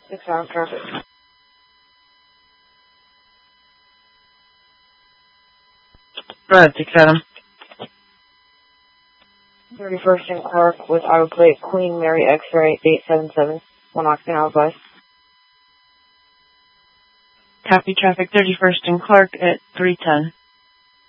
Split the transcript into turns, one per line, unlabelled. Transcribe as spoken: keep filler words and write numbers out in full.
six hour traffic.
Go ahead, six Adam.
thirty-first and Clark with Iowa plate Queen Mary X-ray eight seven seven. One occupant out advice.
Copy traffic thirty-first and Clark at three ten.